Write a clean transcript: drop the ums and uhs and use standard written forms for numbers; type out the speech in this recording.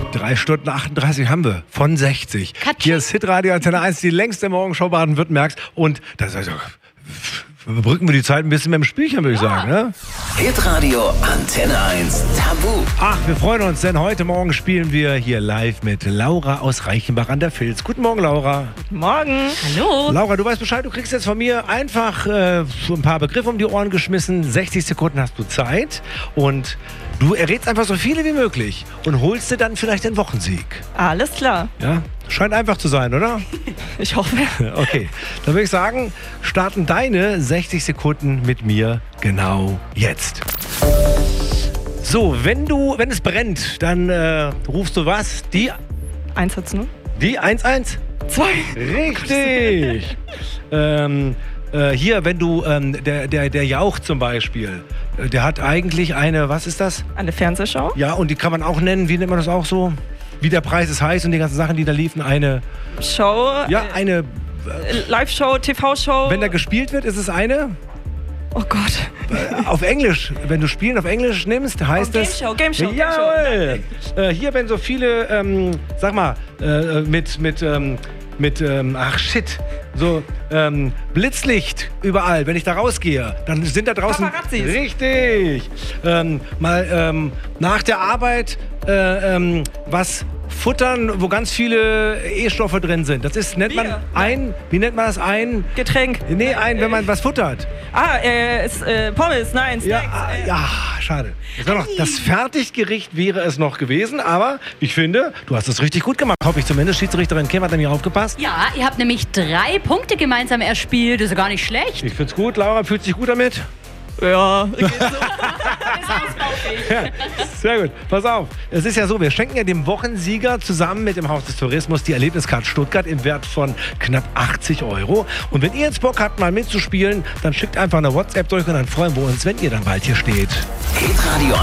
3 Stunden 38 haben wir von 60. Katsching. Hier ist Hitradio Antenne 1, die längste Morgenshow Baden-Württembergs. Und das also, überbrücken wir die Zeit ein bisschen mit dem Spielchen, würde ich sagen. Ne? Hitradio Antenne 1 Tabu. Ach, wir freuen uns, denn heute Morgen spielen wir hier live mit Laura aus Reichenbach an der Vils. Guten Morgen, Laura. Morgen. Hallo. Laura, du weißt Bescheid, du kriegst jetzt von mir einfach so ein paar Begriffe um die Ohren geschmissen. 60 Sekunden hast du Zeit und du errätst einfach so viele wie möglich und holst dir dann vielleicht den Wochensieg. Alles klar. Ja, scheint einfach zu sein, oder? Ich hoffe. Okay, dann würde ich sagen, starten deine 60 Sekunden mit mir genau jetzt. So, wenn es brennt, dann rufst du was? Die 1-0. 1-1? 2. Richtig! Hier, wenn du, der Jauch zum Beispiel, der hat eigentlich eine, was ist das? Eine Fernsehshow. Ja, und die kann man auch nennen, wie nennt man das auch so? Wie der Preis ist heiß und die ganzen Sachen, die da liefen, eine... Show. Ja, eine... Live-Show, TV-Show. Wenn da gespielt wird, ist es eine... Oh Gott. Auf Englisch, wenn du Spielen auf Englisch nimmst, heißt es... Game Show. Jawohl! Hier, wenn so viele, sag mal, so Blitzlicht überall, wenn ich da rausgehe, dann sind da draußen... Paparazzis. Richtig! Nach der Arbeit was futtern, wo ganz viele E-Stoffe drin sind. Das ist, nennt man wie nennt man das? Ein Getränk. Nee, wenn man was futtert. Pommes, nein, Snacks. Ja, schade. Das Fertiggericht wäre es noch gewesen, aber ich finde, du hast es richtig gut gemacht. Hoffe ich zumindest. Schiedsrichterin Kim hat nämlich aufgepasst. Ja, ihr habt nämlich 3 Punkte gemeinsam erspielt. Das ist gar nicht schlecht. Ich find's gut. Laura, fühlt sich gut damit? Ja. Ja, sehr gut. Pass auf. Es ist ja so, wir schenken ja dem Wochensieger zusammen mit dem Haus des Tourismus die Erlebniskarte Stuttgart im Wert von knapp 80 €. Und wenn ihr jetzt Bock habt, mal mitzuspielen, dann schickt einfach eine WhatsApp durch und dann freuen wir uns, wenn ihr dann bald hier steht. Hitradio